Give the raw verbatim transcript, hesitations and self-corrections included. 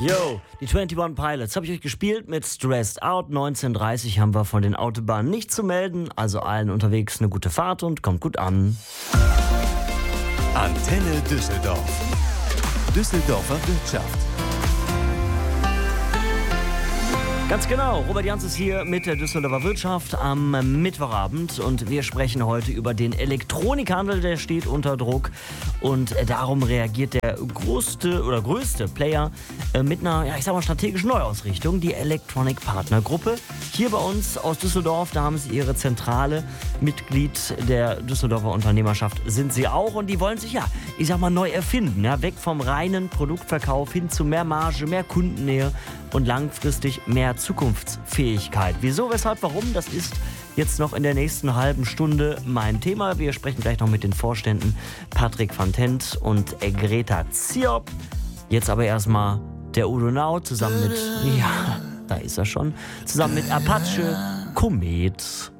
Yo, die einundzwanzig Pilots habe ich euch gespielt mit Stressed Out. neunzehn Uhr dreißig haben wir von den Autobahnen nicht zu melden. Also allen unterwegs eine gute Fahrt und kommt gut an. Antenne Düsseldorf. Düsseldorfer Wirtschaft. Ganz genau, Robert Jans ist hier mit der Düsseldorfer Wirtschaft am Mittwochabend und wir sprechen heute über den Elektronikhandel, der steht unter Druck und darum reagiert der größte oder größte Player mit einer, ja, ich sag mal, strategischen Neuausrichtung, die Electronic Partner Gruppe. Hier bei uns aus Düsseldorf, da haben sie ihre Zentrale, Mitglied der Düsseldorfer Unternehmerschaft sind sie auch und die wollen sich, ja, ich sag mal, neu erfinden, ja, weg vom reinen Produktverkauf hin zu mehr Marge, mehr Kundennähe und langfristig mehr Zukunftsfähigkeit. Wieso, weshalb, warum? Das ist jetzt noch in der nächsten halben Stunde mein Thema. Wir sprechen gleich noch mit den Vorständen Patrick van Tent und Greta Ziop. Jetzt aber erstmal der Udo Nau zusammen mit, ja, da ist er schon, zusammen mit Apache Komet.